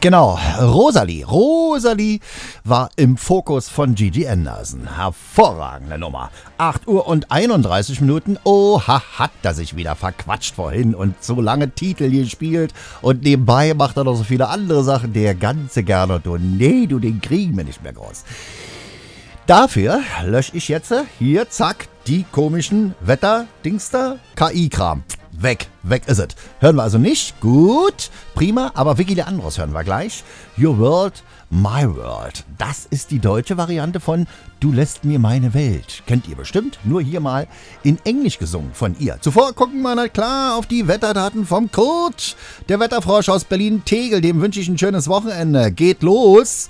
Genau, Rosalie. Rosalie war im Fokus von Gigi Anderson. Hervorragende Nummer. 8 Uhr und 31 Minuten. Oha, hat er sich wieder verquatscht vorhin und so lange Titel gespielt. Und nebenbei macht er noch so viele andere Sachen. Der ganze Gernot, du, nee, du, den kriegen wir nicht mehr groß. Dafür lösche ich jetzt hier, zack, die komischen Wetter-Dingster, KI-Kram. Weg ist es. Hören wir also nicht. Gut, prima, aber Vicky Leandros hören wir gleich. Your World, My World. Das ist die deutsche Variante von Du lässt mir meine Welt. Kennt ihr bestimmt, nur hier mal in Englisch gesungen von ihr. Zuvor gucken wir na klar auf die Wetterdaten vom Kurt. Der Wetterfrosch aus Berlin-Tegel, dem wünsche ich ein schönes Wochenende. Geht los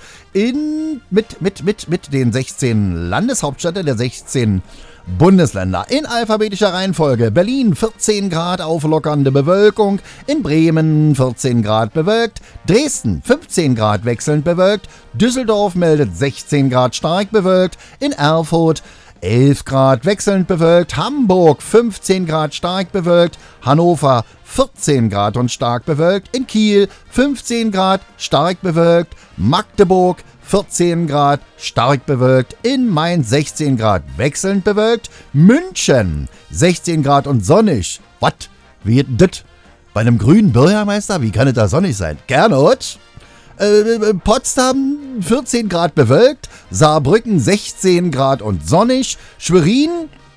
mit den 16 Landeshauptstädten der 16 Bundesländer in alphabetischer Reihenfolge. Berlin 14 Grad auflockernde Bewölkung, in Bremen 14 Grad bewölkt, Dresden 15 Grad wechselnd bewölkt, Düsseldorf meldet 16 Grad stark bewölkt, in Erfurt 11 Grad wechselnd bewölkt, Hamburg 15 Grad stark bewölkt, Hannover 14 Grad und stark bewölkt, in Kiel 15 Grad stark bewölkt, Magdeburg 14 Grad stark bewölkt, in Mainz 16 Grad wechselnd bewölkt, München 16 Grad und sonnig. Was? Wie geht das? Bei einem grünen Bürgermeister? Wie kann es da sonnig sein? Gernot? Potsdam 14 Grad bewölkt, Saarbrücken 16 Grad und sonnig, Schwerin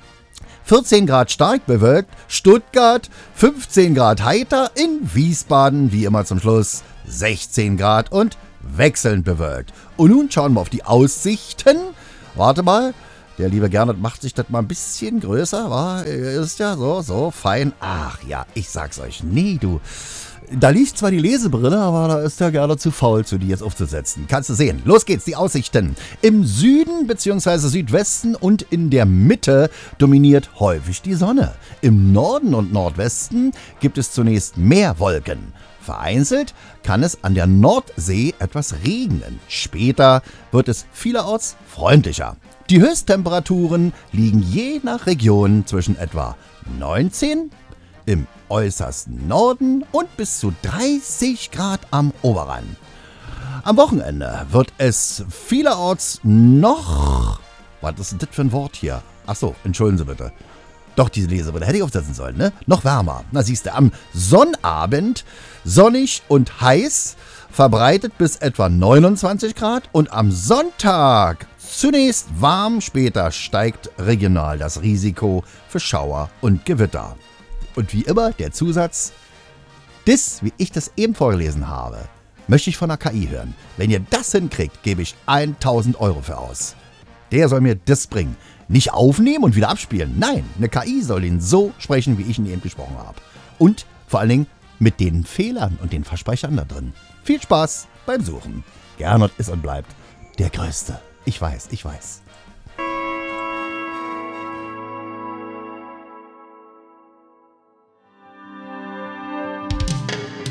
14 Grad stark bewölkt, Stuttgart 15 Grad heiter, in Wiesbaden wie immer zum Schluss 16 Grad und wechselnd bewölkt. Und nun schauen wir auf die Aussichten. Warte mal, der liebe Gernot macht sich das mal ein bisschen größer. War, ist ja so fein. Ach ja, ich sag's euch. Nee, du. Da liegt zwar die Lesebrille, aber da ist der Gernot zu faul, zu die jetzt aufzusetzen. Kannst du sehen. Los geht's, die Aussichten. Im Süden bzw. Südwesten und in der Mitte dominiert häufig die Sonne. Im Norden und Nordwesten gibt es zunächst mehr Wolken. Vereinzelt kann es an der Nordsee etwas regnen. Später wird es vielerorts freundlicher. Die Höchsttemperaturen liegen je nach Region zwischen etwa 19 im äußersten Norden und bis zu 30 Grad am Oberrhein. Am Wochenende wird es vielerorts noch... Was ist denn das für ein Wort hier? Achso, entschuldigen Sie bitte. Doch, diese Lesebrille hätte ich aufsetzen sollen, ne? Noch wärmer. Na siehst du, am Sonnabend sonnig und heiß, verbreitet bis etwa 29 Grad und am Sonntag zunächst warm, später steigt regional das Risiko für Schauer und Gewitter. Und wie immer der Zusatz, das, wie ich das eben vorgelesen habe, möchte ich von der KI hören. Wenn ihr das hinkriegt, gebe ich 1.000 Euro für aus. Der soll mir das bringen. Nicht aufnehmen und wieder abspielen. Nein, eine KI soll ihn so sprechen, wie ich ihn eben gesprochen habe. Und vor allen Dingen mit den Fehlern und den Versprechern da drin. Viel Spaß beim Suchen. Gernot ist und bleibt der Größte. Ich weiß.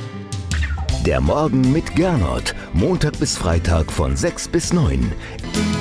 Der Morgen mit Gernot. Montag bis Freitag von 6 bis 9.